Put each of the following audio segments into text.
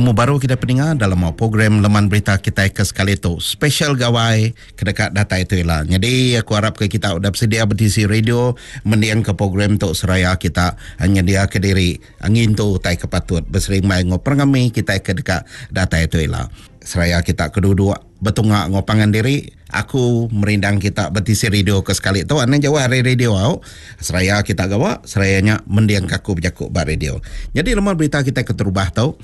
temu baru kita pendengar dalam program Laman Berita kita ke sekali tu. Special gawai kedekat data itu lah. Jadi aku harap ke kita sudah bersedia berisi radio mendiang ke program tu seraya kita hanya dia ke diri angin tu tai kepatut bersering mai ngoprangami kita ke dekat data itu lah. Seraya kita kedua-dua betungak ngopangan diri. Aku merindang kita berisi radio ke sekali tu. Anak jawab hari radio au. Seraya kita gawa, serayanya mendiang kaku berjakuk bar radio. Jadi Laman Berita kita keterubah tau.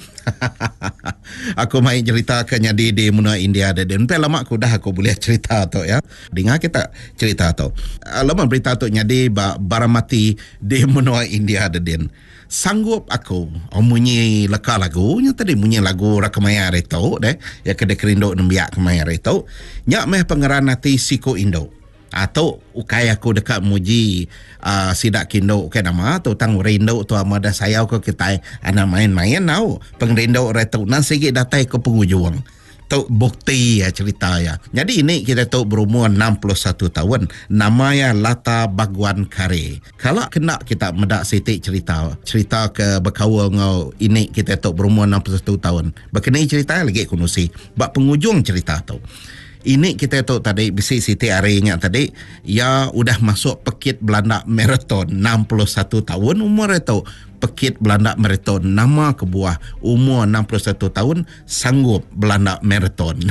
Aku main cerita ke nyadi di Muna India ada. Dan lama aku dah aku boleh cerita tu ya. Dengar kita cerita tu. Laman Berita tu nyadi baramati di Muna India ada din. Sanggup aku munyi leka lagunya tadi munyi lagu Rakamaya Reto deh ya kede kerindo nembiak Kamaya Reto nyak meh pengeran nanti Siko Indo atau ukai aku dekat muji sidak kindo ukai nama tu tang rindo tu amada sayau ke kita ana main-main nau pengrindo Reto nan segi datai ke pengujung tu bukti ya cerita ya. Jadi ini kita tu berumur 61 tahun. Namanya Lata Bagwan Kare. Kalau kena kita medak sitik cerita ke berkawa ngau ini kita tu berumur 61 tahun. Berkenai cerita lagi kunusi. Bak pengujung cerita tu. Ini kita tu tadi bisi Siti Arinya tadi ya udah masuk pekit Belanda Marathon 61 tahun umur itu pekit Belanda Marathon nama kebuah umur 61 tahun sanggup Belanda Marathon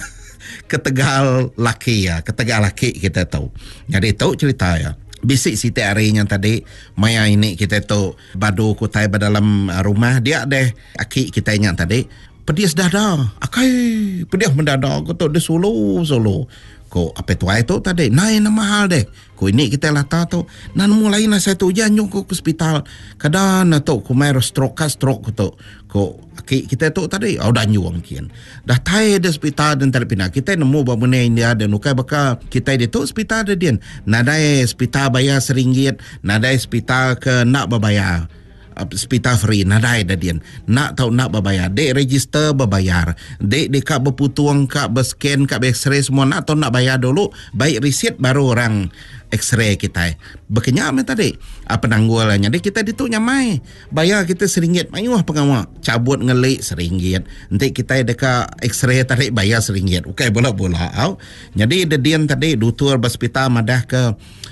ketegal laki kita tahu. Jadi tahu cerita ya. Bisik Siti Arinya tadi maya ini kita tu badu kutai dalam rumah dia deh aki kita yang tadi pedis dada. Akai, pedis mendadak. Kau tahu dia solo. Kau apa tu itu tadi? Naik nama hal deh. Kau ini kita lata tu. Nan mulai na saya tu janjung kau ke hospital. Kadang na tu kau main stroke kau tu. Kau kita tu tadi. Dah nyuang kian. Dah tai di hospital dan terpindah. Kita nemu bawa benda India dan ukai baka kita di tu hospital ada dia. Nadai hospital bayar RM1. Nadai hospital ke nak berbayar. Hospital free nadai dah dia nak tahu nak berbayar dek register berbayar dek kak berputuang kak berscan kak x-ray semua nak tahu nak bayar dulu baik resit baru orang x-ray kita berkenyak tadi apa nanggulannya dek kita ditu nyamai bayar kita RM1 mayuh pengawak cabut ngelik RM1 nanti kita dekat x-ray tarik bayar RM1 okay bola-bola jadi dia tadi doktor hospital madah ke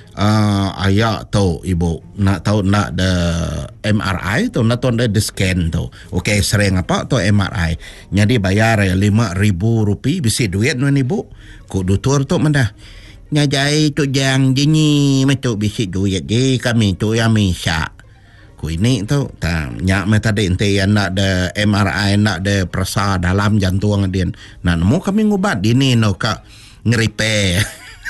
ayah tahu ibu nak tahu nak the MRI tu nak tahu the scan tu okey sering apa tu MRI jadi bayar RM5,000 bisi duit nuan ibu ku doktor tu mendah nyajai tu jang jini metu bisi duit je kami tu yang misyak ku ini tu tak nyak me tadi ente yang nak the MRI nak the perasa dalam jantung dia nak nemu kami ngubat dini no kak ngeripe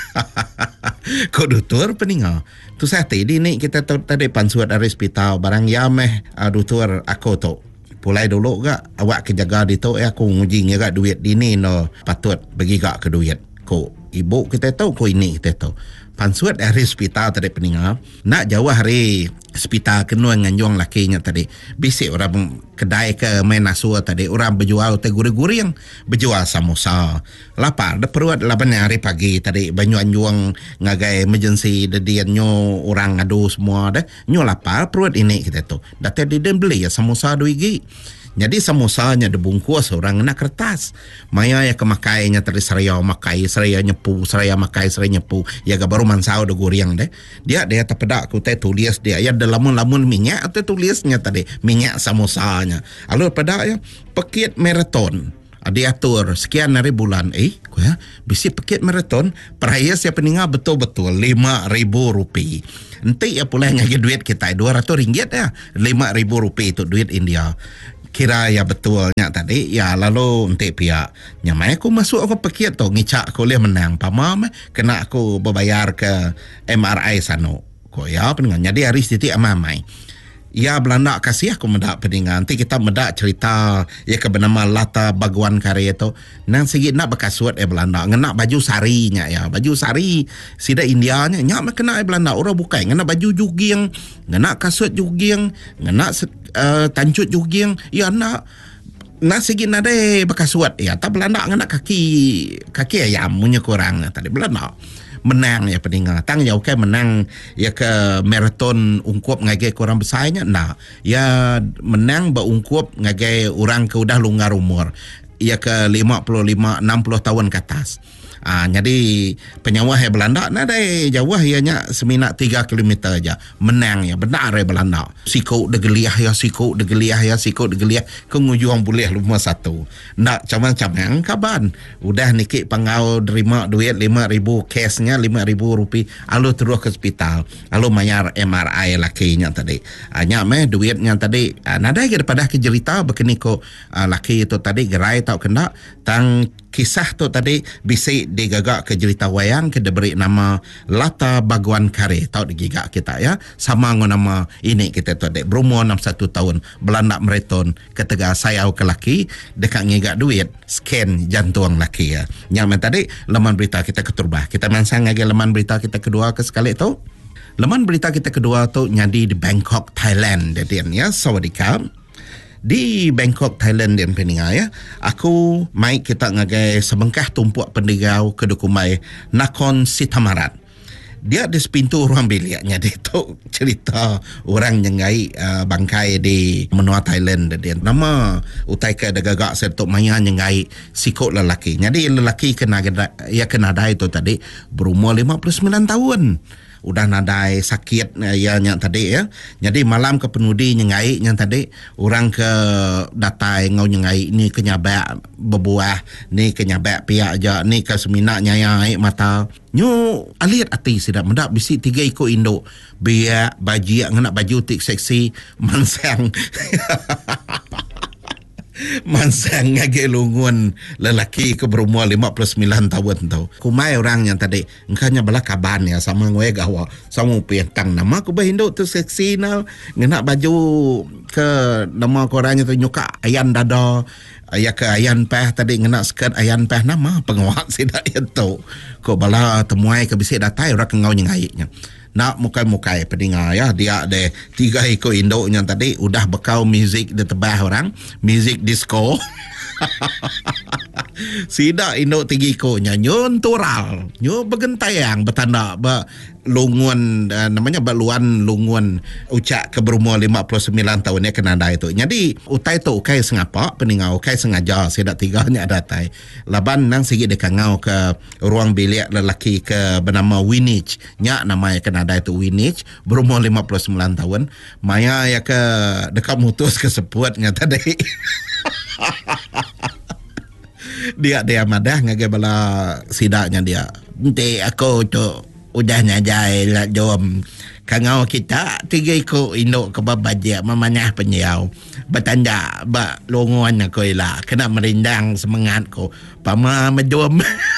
kau doktor peninga tu saya tadi ni kita tadi pansuat dari hospital barang ya meh doktor aku tu pulai dulu gak awak kejaga di tu aku nguji gak duit dini no patut bagi gak ke duit ko ibu kita tahu ko ini kita tahu pansuat dari hospital tadi peninga nak jauh hari hospital kena nganjong lakinya tadi bisik orang kedai ke main nasua tadi orang berjual teh guri-guri yang berjual samosa lapar dah perut 8 hari pagi tadi banyu anjuang ngagai emergency dia nyo orang ngadu semua dah nyo lapar perut ini kita tu dah tadi dia beli ya samosa 2 gigi. Jadi samosanya dibungkus orang nak kertas. Maya ya kemakainya tadi seraya makai, seraya nyepu, seraya makai, seraya nyepu. Ya baru mansau de guriang deh. Dia terpedak aku teh tulis dia. Ya ada lamun minyak atau tulisnya tadi minyak samosanya. Lalu pedak ya pekit marathon. Dia atur sekian hari bulan. Kau ya bisi pekit marathon. Peraya saya peninga betul-betul RM5,000. Nanti ya pula ngagi duit kita RM200 ya. RM5,000 itu duit India. Kira ya betulnya tadi ya lalu nanti pihak nyamai aku masuk aku pekit tu ngicak aku lihat menang pamam kena aku berbayar ke MRI sano ko ya pendengar jadi hari siti amamai ya Belanda kasih aku mendak pendengar nanti kita mendak cerita ya ke bernama Lata Bagwan Kare itu nang segi nak bekasuat Belanda ngena baju sarinya ya baju sari sida Indianya nyak kena Belanda orang bukai ngena baju jogging ngena kasut jogging ngena tancut jogging ya nak segi nade bekasuat ya tak Belanda ngena kaki ayam punya kurang tadi Belanda menang ya pendengar. Tang ya okay menang ya ke maraton ungkup ngagai korang besarnya. Nah, ya menang berungkup ngagai orang ke udah longgar umur. Ya ke 55 60 tahun ke atas. Jadi penyawah yang Belanda nadai jauh ianya seminat 3 kilometer aja menang ya benar ya Belanda sikau degeliah ya sikau degeliah kengujung boleh lumah satu nak camang-camang kaban udah niki pengau derima duit 5,000 cashnya 5,000 rupiah alu terus ke hospital alu mayar MRI lakinya tadi hanya duitnya tadi nadai daripada kejerita begini ko laki itu tadi gerai tau kena tang kisah tu tadi bisik digagak ke cerita wayang ke diberi nama Lata Baguan Kare tahu digigak kita ya sama dengan nama ini kita tu dek berumur 61 tahun Belanda mereton ketika saya ke laki dekat ngigak duit scan jantung laki ya yang tadi laman berita kita keturbah kita mansang lagi laman berita kita kedua ke sekali tu laman berita kita kedua tu nyadi di Bangkok Thailand dia ya sawadikap di Bangkok, Thailand dan pendengar ya. Aku mai kita ngagai sebengkah tumpuak pendigau kedukumai Nakhon Si Thammarat. Dia di sepintu ruang biliknya dia tu cerita orang nyengai bangkai di menua Thailand dia. Nama utai ke dagagak serta maya nyengai sikut lelaki. Jadi lelaki kena dai tu tadi berumur 59 tahun. Udah nadai sakit ya yang tadi ya. Jadi malam ke penudi nyengai yang tadi orang ke datai ngau nyengai ni kenyabak berbuah ni kenyabak piak aja ni ke seminak nyayai mata nyu alit ati sidak mendak bisi 3 ikut induk biak baju nak baju tik seksi mansang mansang ngage lungun lelaki ke berumur 59 tahun tau. Kumai orang yang tadi engkanya bala kaban ya sama ngoe gawa sama pientang nama ku bahindo tu seksi na ngena baju ke nama korangnya tu nyuka ayan dada ya ke ayan peh tadi ngena skirt ayan peh nama penguat sidak itu ko bala temuai ke bisik datai orang ngau nyengainya nak mukai-mukai pendengar ya dia ada 3 ekor induknya tadi udah bekau muzik di tebah orang muzik disco sida induk 3 ekornya nyun tural nyu begentayang bertanda lungun namanya baluan lungun ucak ke berumur 59 tahun ya kena ada itu. Jadi utai tu ukai sengapa peningau ukai sengaja sedak 3 nya datai. Laban nang sigi dekangau ke ruang bilik lelaki ke bernama Winich. Nya namanya kena ada itu Winich berumur 59 tahun. Maya ya ke dekat mutus ke seputnya tadi. Dia madah ngage bala sidaknya dia. Nanti aku tu udah nyajai lah jom kangau kita 3 ikut induk ke babajak memanyah penyau bertanda bak longuan aku lah kena merindang semangat ko pama majom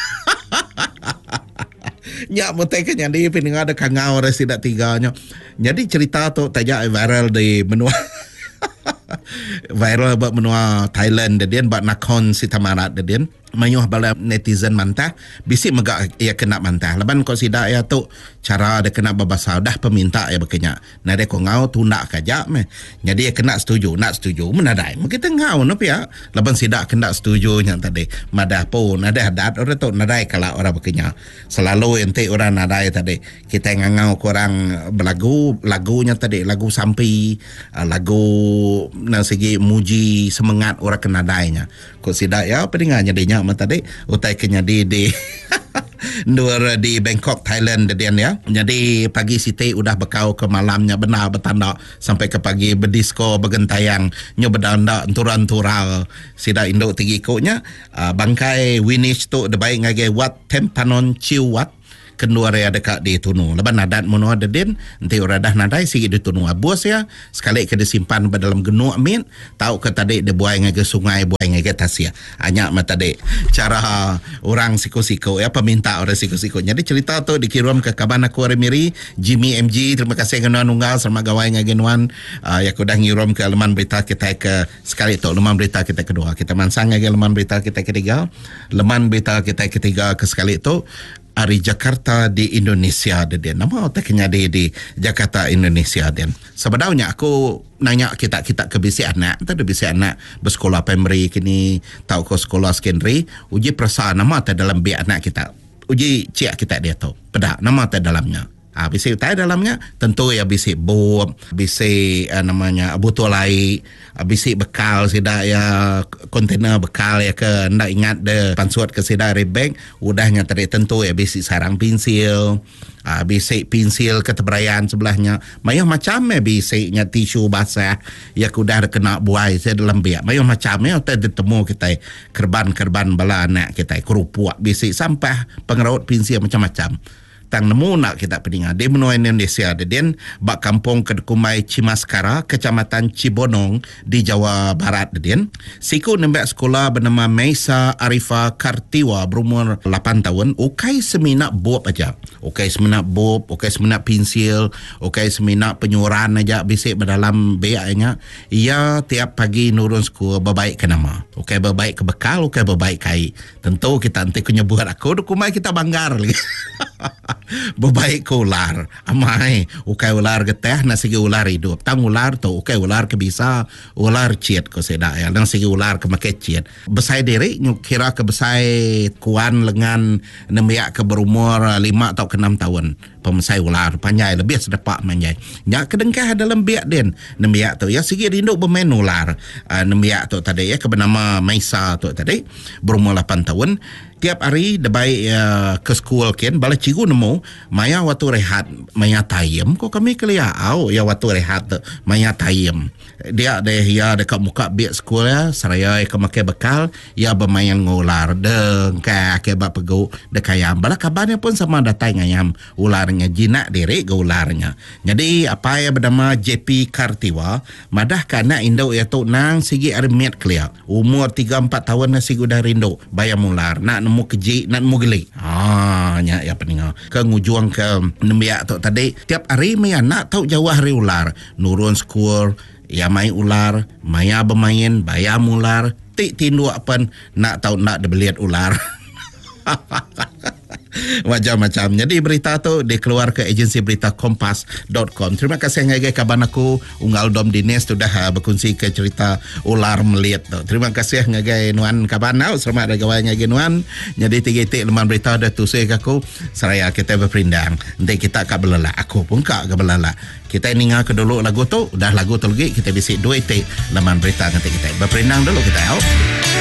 nyak mutai ke nyadi pendengar ada kangau residak 3 nya jadi cerita tu tajak viral di benua viral buat menua Thailand dan buat Nakhon Si Thammarat dan mayuh bala netizen mantah bisik megak ia kena mantah leban kau sidak ya tu cara dia kena berbahasa dah peminta ya berkenyak nah dia kau ngau tundak kajak meh jadi ia kena setuju nak setuju menadai kita ngau no pia leban sidak kena setuju yang tadi madah pun ada adat orang tu nadai kalau orang berkenyak selalu ente orang nadai tadi kita ngau korang lagunya tadi lagu sampi lagu nang segi muji semangat orang kena nadainya kau sidak ya pendengarnya dia tadi utai kenya di Nur di Bangkok Thailand dia ya. Jadi pagi siti udah bekau ke malamnya benar bertanda sampai ke pagi berdisko bergentayang nyo berdanda turan-tural sida induk 3 ikutnya bangkai Winich tu de baik ngage wat tempanon ciu wat kendua area dekat di Tunu. Lepas nadat menua dedin, nanti orang dah nadai sikit di Tunu. Bos ya, sekali ke disimpan dalam genuk amin, tahu ke tadi dia buai ngage sungai, buai ngage tasia. Hanya mata tadi cara orang siko-siko ya, peminta orang siko-siko. Jadi cerita tu dikirim ke kaban aku Remiri, Jimmy MG, terima kasih kenuan unggal sama gawai ngage nuan. Ya aku dah ngirim ke leman berita kita ke sekali tu, leman berita kita kedua. Kita mansang ngage leman berita kita ketiga. Leman berita kita ketiga ke sekali tu. Ari Jakarta di Indonesia dia nama otaknya di Jakarta Indonesia dan sebenarnya aku nanya kita ke bisi anak tadi bisi anak bersekolah primary kini tahu ke sekolah secondary uji perasaan nama dalam biak anak kita uji cik kita dia tu. Pedak nama tak dalamnya. Bisik tak dalamnya tentu ya bisik bom, bisik namanya botol air, bisik bekal sida ya kontainer bekal ya ke ndak ingat de pansuat ke sida rebek udahnya tadi tentu ya bisik sarang pensil. Bisik pensil ketebrayan sebelahnya mayah macam bisiknya tisu basah ya kudah kena buai saya dalam biak mayah macam tak ditemu kita kerban bala anak kita kerupuk bisik sampah pengraut pensil macam-macam tang nemu nak kita peningat di benua Indonesia den bak kampung Kedekumai Cimaskara Kecamatan Cibonong di Jawa Barat den siku nembak sekolah bernama Maisa Arifa Kartiwa berumur 8 tahun ukai seminak bob aja ukai seminak bob ukai seminak pensil ukai seminak penyuran aja bisik berdalam beaknya ia tiap pagi nurun sekolah berbaik ke nama ukai berbaik ke bekal ukai berbaik kai tentu kita nanti kunyebuat aku Dekumai kita banggar lagi berbaik ke ular amai ukai ular geteh na segi ular hidup tang ular tu ukai ular ke bisa ular ciet ko seda ya nang segi ular ke make ciet besai diri kira ke besai kuan lengan nemiak ke berumur 5 atau ke 6 tahun pemesai ular panjai lebih sedepak manjai nya kedengkah dalam biak den nemiak tu ya segi rindu bermain ular nemiak tu tadi ya ke bernama Maisa tu tadi berumur 8 tahun tiap hari debai ke sekolah ken bala cikgu nemu maya waktu rehat maya tayem kok kami keliau ya waktu rehat maya tayem dia deh ya dekat muka biak sekolah seraya ke makai bekal ya bermain ngular deng ke bab pegu dekayam bala kabarnya pun sama datang ngayam ularnya jinak diri ke ularnya jadi apa ya bernama JP Kartiwa madah kana indo ya tu nang sigi armiat keliau umur 3-4 tahun na sigi udah rindu bayam ular nak nemu keji nak nemu geli nya ya peninga ke ngujuang ke nembiak tu tadi tiap hari maya nak tahu jauh hari ular nurun sekolah ya main ular maya bermain bayam ular tik tindu apa nak tahu nak dibeliat ular macam-macam. Jadi berita tu dikeluar ke agensi berita kompas.com. Terima kasih ngagai kaban aku Unggal Dom Dines sudah berkongsi ke cerita ular melihat tu. Terima kasih ngagai nuan kaban au selamat gawai ngagai nuan. Jadi tiga-tiga leman berita dah tusai aku seraya kita berperindang. Nanti kita kak belala. Aku pun kak belala. Kita ini ngah ke dulu lagu tu, dah lagu tu lagi kita bisik 2 leman berita nanti kita berperindang dulu kita au.